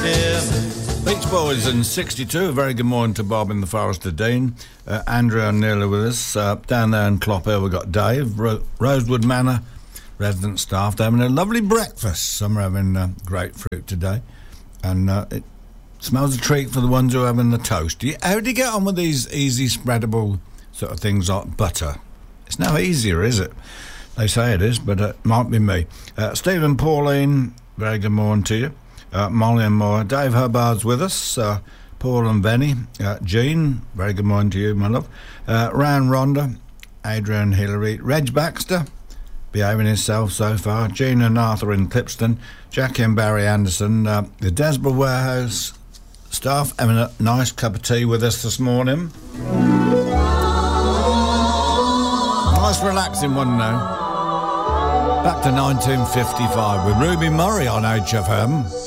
Beach Boys in 62. A very good morning to Bob in the Forest of Dean. Andrew and Neil are with us. Down there in Clop Hill we've got Dave, Rosewood Manor resident staff. They're having a lovely breakfast. Some are having grapefruit today. And it smells a treat for the ones who are having the toast. How do you get on with these easy spreadable sort of things like butter? It's no easier, is it? They say it is, but it might be me. Stephen, Pauline, very good morning to you. Molly and Moore. Dave Hubbard's with us. Paul and Benny. Jean, very good morning to you, my love. Ryan Rhonda. Adrian Hillary. Reg Baxter, behaving himself so far. Jean and Arthur in Clipston. Jackie and Barry Anderson. The Desborough Warehouse staff having a nice cup of tea with us this morning. Nice relaxing one now. Back to 1955 with Ruby Murray on HFM.